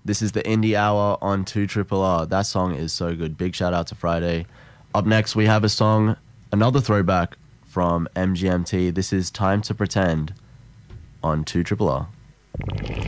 This is the Indie Hour on 2 Triple R. That song is so good. Big shout out to Friday. Up next, we have a song, another throwback from MGMT. This is Time to Pretend on 2 Triple R.